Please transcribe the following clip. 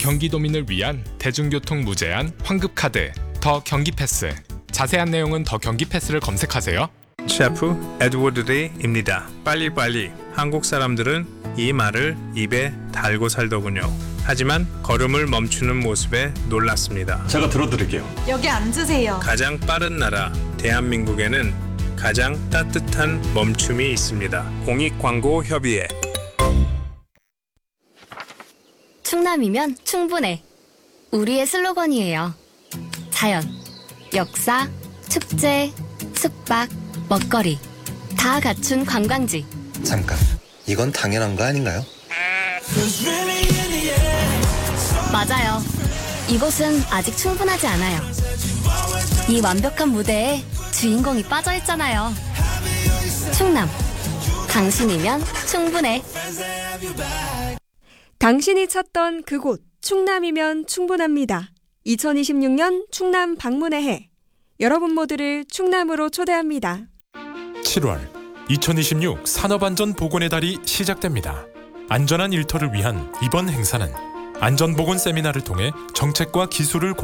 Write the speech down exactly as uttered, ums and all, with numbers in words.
경기도민을 위한 대중교통 무제한 환급카드 더 경기패스. 자세한 내용은 더 경기패스를 검색하세요. 셰프 에드워드 데이입니다. 빨리빨리. 한국 사람들은 이 말을 입에 달고 살더군요. 하지만 걸음을 멈추는 모습에 놀랐습니다. 제가 들어드릴게요. 여기 앉으세요. 가장 빠른 나라 대한민국에는 가장 따뜻한 멈춤이 있습니다. 공익광고협의회. 충남이면 충분해. 우리의 슬로건이에요. 자연, 역사, 축제, 숙박, 먹거리 다 갖춘 관광지. 잠깐, 이건 당연한 거 아닌가요? 맞아요. 이곳은 아직 충분하지 않아요. 이 완벽한 무대에 주인공이 빠져있잖아요. 충남, 당신이면 충분해. 당신이 찾던 그곳 충남이면 충분합니다. 이천이십육 년 충남 방문의 해. 여러분 모두를 충남으로 초대합니다. 칠월 이천이십육 산업안전 보건의 달이 시작됩니다. 안전한 일터를 위한 이번 행사는 안전보건 세미나를 통해 정책과 기술을